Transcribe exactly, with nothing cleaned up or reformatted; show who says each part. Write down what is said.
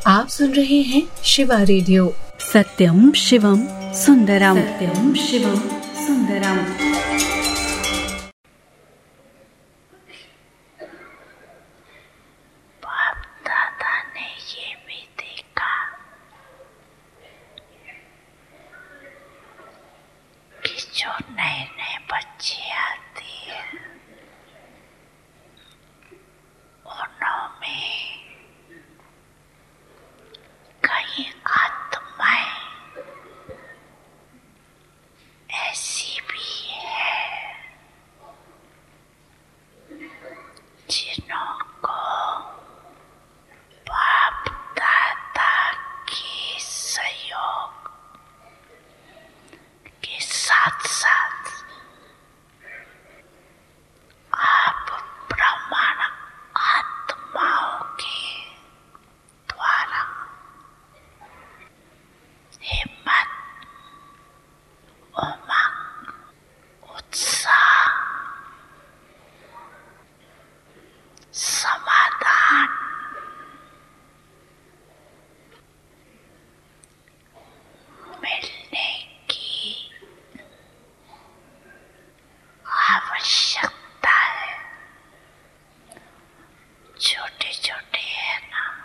Speaker 1: आप सुन रहे हैं शिवा रेडियो।
Speaker 2: सत्यम शिवम सुंदरम, सत्यम शिवम सुंदरम।
Speaker 3: बाप दादा ने ये भी देखा कि जो नए नए बच्चे आते हैं उनों में कई आत्माएं ऐसी भी है जिन्हों को बाप दादा के सहयोग के साथ साथ आप ब्रह्मांड आत्माओं के द्वारा हिम्मत, उमंग, उत्साह, समाधान, मिलने की आवश्यकता है। छोटे छोटे है ना,